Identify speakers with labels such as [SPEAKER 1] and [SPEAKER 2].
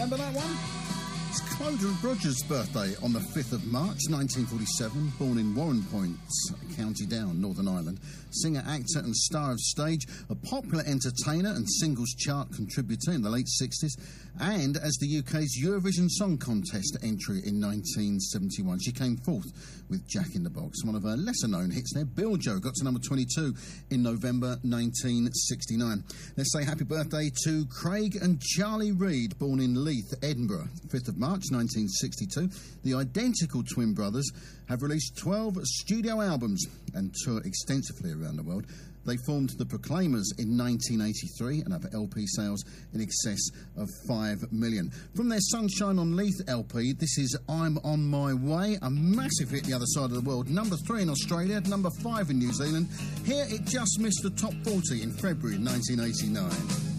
[SPEAKER 1] Remember that one? It's Clodagh Rogers' birthday on the 5th of March 1947, born in Warrenpoint, County Down, Northern Ireland. Singer, actor and star of stage, a popular entertainer and singles chart contributor in the late 60s, and as the UK's Eurovision Song Contest entry in 1971. She came fourth with Jack in the Box. One of her lesser-known hits there, Biljo, got to number 22 in November 1969. Let's say happy birthday to Craig and Charlie Reid, born in Leith, Edinburgh, 5th of March 1962. The identical twin brothers have released 12 studio albums and tour extensively around the world. They formed the Proclaimers in 1983 and have LP sales in excess of 5 million. From their Sunshine on Leith LP, this is I'm On My Way, a massive hit the other side of the world. Number 3 in Australia, number 5 in New Zealand. Here it just missed the top 40 in February 1989.